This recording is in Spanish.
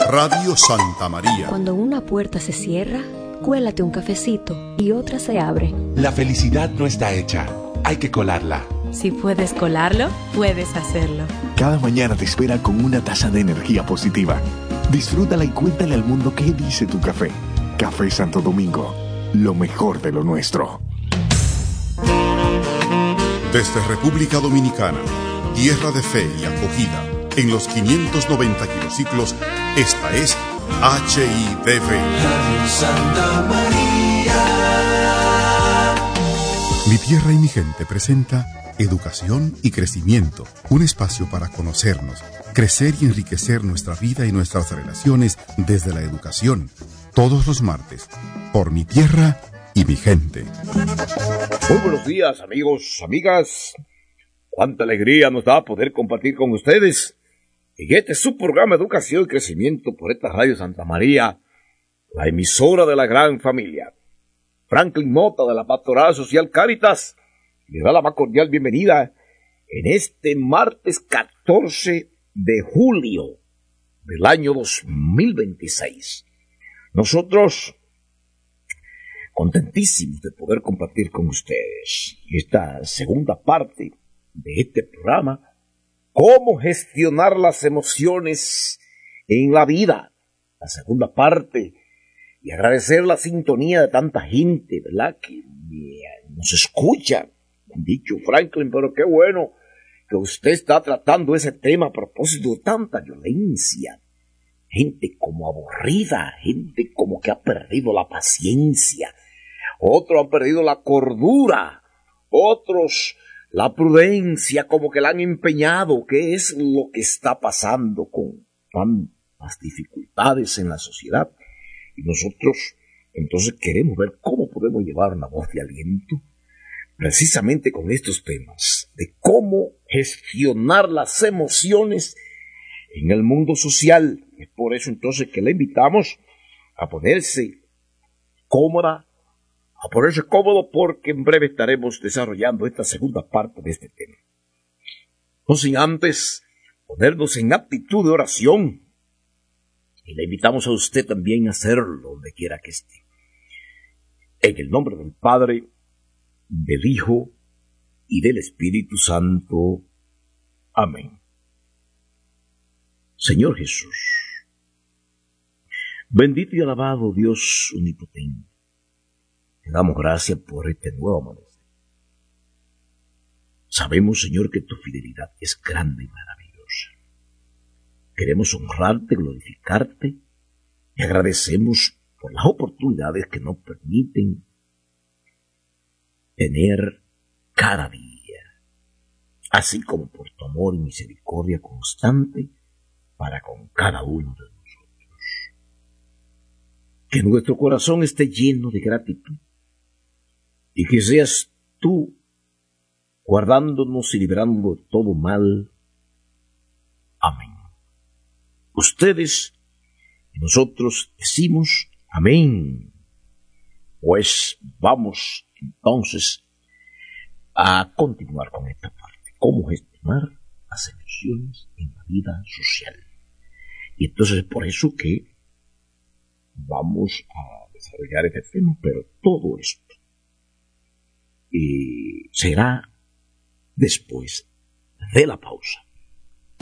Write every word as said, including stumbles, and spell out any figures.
Radio Santa María. Cuando una puerta se cierra, cuélate un cafecito y otra se abre. La felicidad no está hecha, hay que colarla. Si puedes colarlo, puedes hacerlo. Cada mañana te espera con una taza de energía positiva. Disfrútala y cuéntale al mundo qué dice tu café. Café Santo Domingo, lo mejor de lo nuestro. Desde República Dominicana, tierra de fe y acogida, en los quinientos noventa kilociclos, esta es H I D V. Radio Santa María. Mi tierra y mi gente presenta Educación y Crecimiento, un espacio para conocernos, crecer y enriquecer nuestra vida y nuestras relaciones desde la educación, todos los martes, por mi tierra y mi gente. Muy buenos días, amigos, amigas. Cuánta alegría nos da poder compartir con ustedes en este su programa Educación y Crecimiento por esta Radio Santa María, la emisora de la gran familia. Franklin Mota de la Pastoral Social Cáritas le da la más cordial bienvenida en este martes catorce de julio del año dos mil veintiséis. Nosotros contentísimos de poder compartir con ustedes esta segunda parte de este programa, cómo gestionar las emociones en la vida, la segunda parte, y agradecer la sintonía de tanta gente, ¿verdad?, que nos escucha. Han dicho, Franklin, pero qué bueno que usted está tratando ese tema a propósito de tanta violencia. Gente como aburrida, gente como que ha perdido la paciencia, otros han perdido la cordura, otros la prudencia, como que la han empeñado. ¿Qué es lo que está pasando con tantas dificultades en la sociedad? Y nosotros entonces queremos ver cómo podemos llevar una voz de aliento precisamente con estos temas, de cómo gestionar las emociones en el mundo social. Es por eso entonces que le invitamos a ponerse cómoda, a ponerse cómodo, porque en breve estaremos desarrollando esta segunda parte de este tema. No sin antes ponernos en actitud de oración, y le invitamos a usted también a hacerlo donde quiera que esté. En el nombre del Padre, del Hijo y del Espíritu Santo. Amén. Señor Jesús, bendito y alabado Dios omnipotente, te damos gracias por este nuevo amanecer. Sabemos, Señor, que tu fidelidad es grande y maravillosa. Queremos honrarte, glorificarte y agradecemos por las oportunidades que nos permiten tener cada día, así como por tu amor y misericordia constante para con cada uno de nosotros. Que nuestro corazón esté lleno de gratitud y que seas tú guardándonos y librando de todo mal. Amén. Ustedes y nosotros decimos amén. Pues vamos entonces a continuar con esta parte, cómo gestionar las emociones en la vida social. Y entonces es por eso que vamos a desarrollar este tema, pero todo esto eh, será después de la pausa.